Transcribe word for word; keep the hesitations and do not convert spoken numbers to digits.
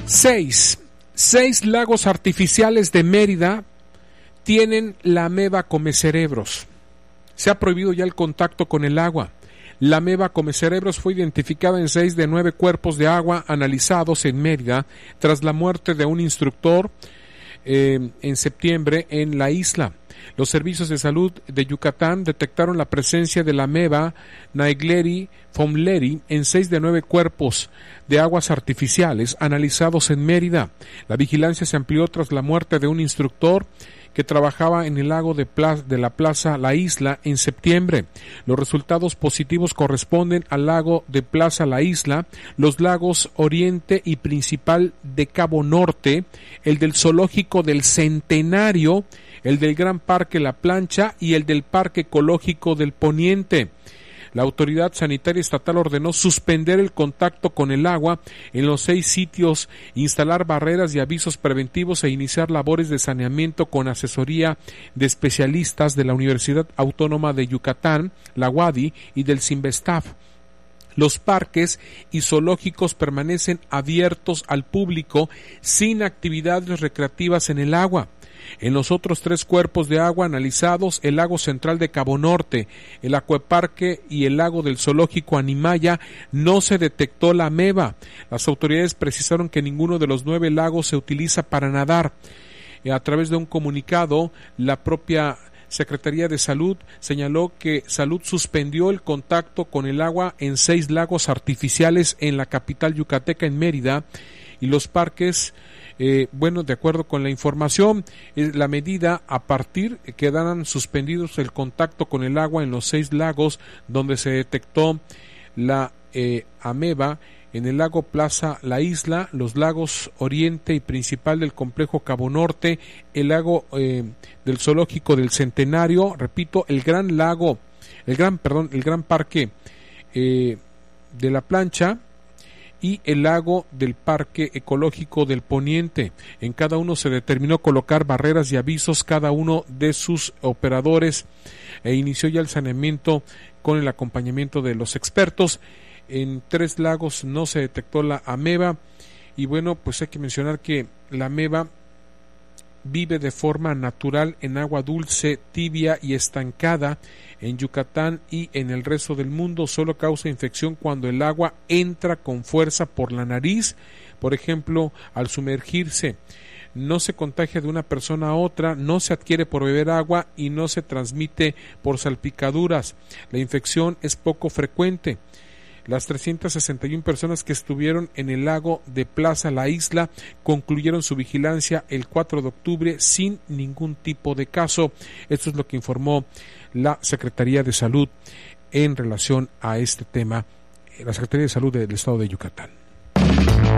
Seis. Seis lagos artificiales de Mérida tienen la ameba comecerebros. Se ha prohibido ya el contacto con el agua. La ameba comecerebros fue identificada en seis de nueve cuerpos de agua analizados en Mérida tras la muerte de un instructor eh, en septiembre en la isla. Los servicios de salud de Yucatán detectaron la presencia de la ameba Naegleri fowleri en seis de nueve cuerpos de aguas artificiales analizados en Mérida. La vigilancia se amplió tras la muerte de un instructor que trabajaba en el lago de, Plaza, de la Plaza La Isla en septiembre. Los resultados positivos corresponden al lago de Plaza La Isla, los lagos Oriente y Principal de Cabo Norte, el del Zoológico del Centenario, el del Gran Parque La Plancha y el del Parque Ecológico del Poniente. La autoridad sanitaria estatal ordenó suspender el contacto con el agua en los seis sitios, instalar barreras y avisos preventivos e iniciar labores de saneamiento con asesoría de especialistas de la Universidad Autónoma de Yucatán, la U A D Y y del Cinvestav. Los parques y zoológicos permanecen abiertos al público sin actividades recreativas en el agua. En los otros tres cuerpos de agua analizados, el lago central de Cabo Norte, el acueparque y el lago del zoológico Animaya, no se detectó la ameba. Las autoridades precisaron que ninguno de los nueve lagos se utiliza para nadar. A través de un comunicado, la propia Secretaría de Salud señaló que Salud suspendió el contacto con el agua en seis lagos artificiales en la capital yucateca, en Mérida, y los parques. Eh, bueno, de acuerdo con la información, eh, la medida a partir quedarán suspendidos el contacto con el agua en los seis lagos donde se detectó la eh, ameba, en el lago Plaza La Isla, los lagos Oriente y Principal del complejo Cabo Norte, el lago eh, del Zoológico del Centenario, repito, el gran lago, el gran, perdón, el gran parque eh, de La Plancha, y el lago del Parque Ecológico del Poniente. En cada uno se determinó colocar barreras y avisos cada uno de sus operadores e inició ya el saneamiento con el acompañamiento de los expertos. En tres lagos no se detectó la ameba y bueno, pues hay que mencionar que la ameba vive de forma natural en agua dulce, tibia y estancada en Yucatán y en el resto del mundo. Solo causa infección cuando el agua entra con fuerza por la nariz, por ejemplo, al sumergirse. No se contagia de una persona a otra, no se adquiere por beber agua y no se transmite por salpicaduras. La infección es poco frecuente. Las trescientas sesenta y una personas que estuvieron en el lago de Plaza La Isla concluyeron su vigilancia el cuatro de octubre sin ningún tipo de caso. Esto es lo que informó la Secretaría de Salud en relación a este tema, la Secretaría de Salud del Estado de Yucatán.